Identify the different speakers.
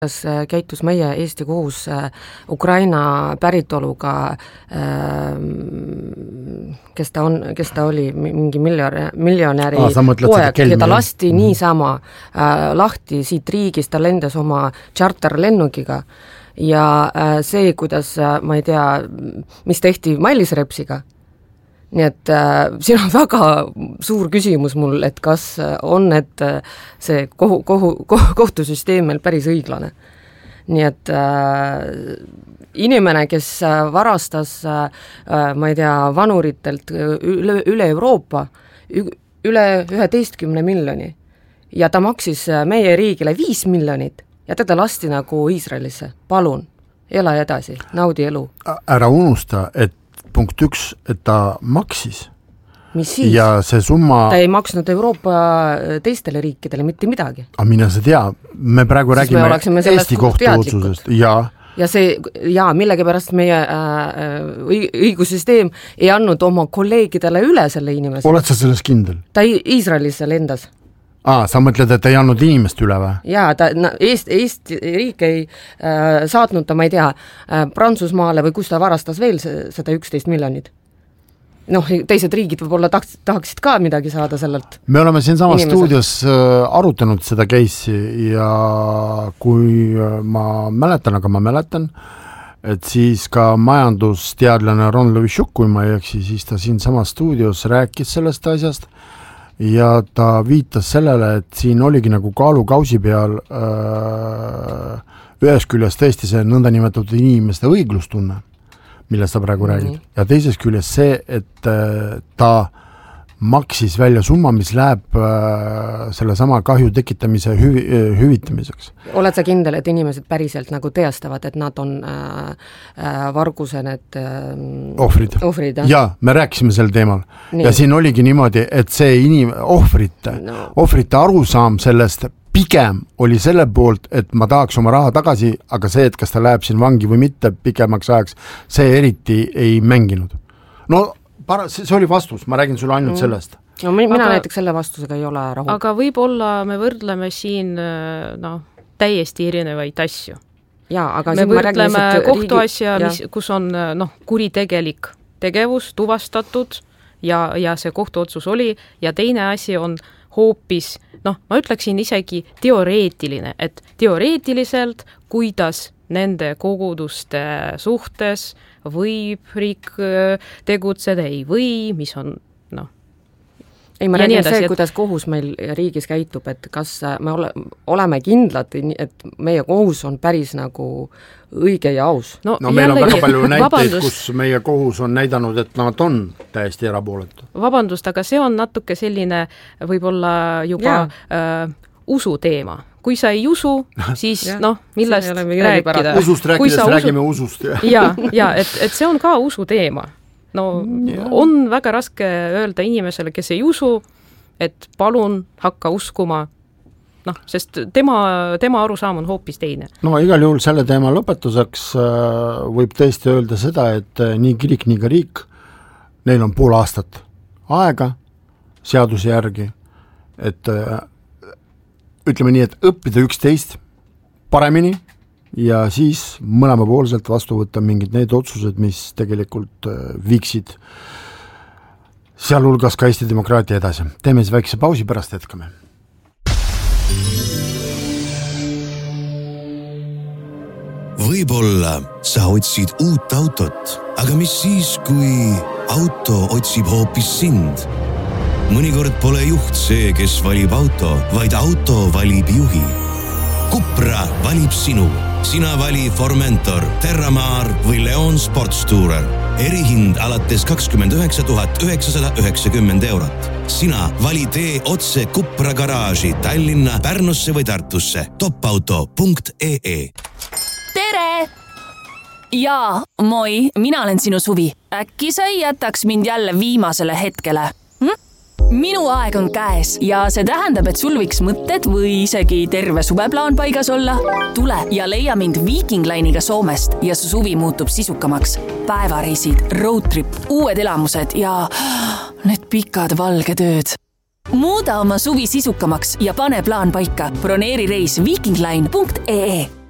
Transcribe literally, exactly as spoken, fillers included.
Speaker 1: käitus meie Eesti kohus Ukraina päritoluga, kes ta on, kes ta oli, mingi miljonäri, miljonäri
Speaker 2: Aa,
Speaker 1: poeg, keda lasti mm. niisama lahti siit riigist, ta lendas oma charterlennukiga ja see, kuidas, ma ei tea, mis tehti Mailis Repsiga. Nii et äh, siin on väga suur küsimus mul, et kas on, et see kohu, kohu, kohtusüsteem meil päris õiglane. Nii et äh, inimene, kes varastas, äh, ma ei tea, vanuritelt üle, üle Euroopa üle üheteistkümne miljoni ja ta maksis meie riigile viis miljonit ja teda lasti nagu Iisraelisse. Palun, ela edasi, naudi elu.
Speaker 2: Ära unusta, et punkt üks, et ta maksis.
Speaker 1: Mis siis?
Speaker 2: Ja see summa...
Speaker 1: Ta ei maksnud Euroopa teistele riikidele mitte midagi.
Speaker 2: Aga mina see tea, me praegu siis räägime me Eesti kohtu otsusest. Ja,
Speaker 1: ja see, ja millegi pärast meie äh, õigussüsteem ei andnud oma kolleegidele üle selle inimese.
Speaker 2: Oled sa selles kindel?
Speaker 1: Ta Iisraelisse lendas.
Speaker 2: Aa, sa mõtled, et ei andnud inimest üle või?
Speaker 1: Jaa, ta, no, Eesti, Eesti riik ei äh, saatnud ta, ma ei tea, äh, Prantsusmaale või kus ta varastas veel seda üksteist miljonit. Noh, teised riigid võib-olla tahaks, tahaksid ka midagi saada sellelt.
Speaker 2: Me oleme siin sama stuudios äh, arutanud seda case'i ja kui ma mäletan, aga ma mäletan, et siis ka majandusteadlane Ron Levitšuk, kui ma ei eksi, siis ta siin sama stuudios rääkis sellest asjast, ja ta viitas sellele, et siin oligi nagu kaalukausi peal öö, ühes küljes tõesti see nõnda nimetatud inimeste õiglustunne, millest ta praegu mm-hmm. räägib. Ja teises küljes see, et öö, ta maksis välja summa, mis läheb äh, selle sama kahju tekitamise hüvi, äh, hüvitamiseks.
Speaker 1: Oled sa kindel, et inimesed päriselt nagu teastavad, et nad on äh, äh, varguse need äh,
Speaker 2: ohvrid?
Speaker 1: ohvrid
Speaker 2: ja, me rääkisime sel teemal. Nii. Ja siin oligi niimoodi, et see inim- ohvrite, no. ohvrite arusaam sellest pigem oli selle poolt, et ma tahaks oma raha tagasi, aga see, et kas ta läheb siin vangi või mitte pikemaks ajaks, see eriti ei mänginud. No see oli vastus, ma räägin sulle ainult mm. sellest.
Speaker 1: No mina aga, näiteks selle vastusega ei ole rahul.
Speaker 3: Aga võib-olla me võrdleme siin no, täiesti erinevaid asju.
Speaker 1: Ja, aga
Speaker 3: me võrdleme kohtuasja, riigi... kus on no, kuritegelik tegevus tuvastatud ja, ja see kohtuotsus oli ja teine asi on hoopis, noh, ma ütleksin isegi teoreetiline, et teoreetiliselt, kuidas nende koguduste suhtes võib riik tegutseda, ei või, mis on, noh.
Speaker 1: Ei, ma räägin see, et... kuidas kohus meil riigis käitub, et kas me ole, oleme kindlad, et meie kohus on päris nagu õige ja aus.
Speaker 2: No, no meil jällegi, on väga palju näiteid, vabandust, kus meie kohus on näidanud, et nad on täiesti erapooletu.
Speaker 3: Vabandust, aga see on natuke selline võib-olla juba äh, usu teema. Kui sa ei usu, siis noh, millest rääkida.
Speaker 2: Usust rääkides usu... räägime usust.
Speaker 3: ja, ja et, et see on ka usu teema. No ja. On väga raske öelda inimesele, kes ei usu, et palun hakka uskuma, noh, sest tema, tema arusaam on hoopis teine.
Speaker 2: No igal juhul selle teema lõpetuseks võib tõesti öelda seda, et nii kirik, nii ka riik, neil on pool aastat aega seaduse järgi, et ütleme nii, et õppida üksteist paremini ja siis mõlemapoolselt vastu võtta mingid need otsused, mis tegelikult viiksid sealhulgas ka Eesti demokraatia edasi. Teeme siis väikse pausi, pärast jätkame.
Speaker 4: Võib-olla sa otsid uut autot, aga mis siis, kui auto otsib hoopis sind? Mõnikord pole juht see, kes valib auto, vaid auto valib juhi. Cupra valib sinu. Sina vali Formentor, Terramar või Leon Sportstourer. Erihind alates kakskümmend üheksa tuhat üheksasada üheksakümmend eurot. Sina vali tee otse Cupra garaaži Tallinna, Pärnusse või Tartusse. topauto punkt ee.
Speaker 5: Tere! Jaa, moi, mina olen sinu Suvi. Äkki sa ei jätaks mind jälle viimasele hetkele? Hm? Minu aeg on käes ja see tähendab, et sul võiks mõtted või isegi terve suveplaan paigas olla. Tule ja leia mind Viking Line'iga Soomest ja su suvi muutub sisukamaks. Päevareisid, roadtrip, uued elamused ja need pikad valged ööd. Muuda oma suvi sisukamaks ja pane plaan paika. Broneeri reis vikingline punkt ee.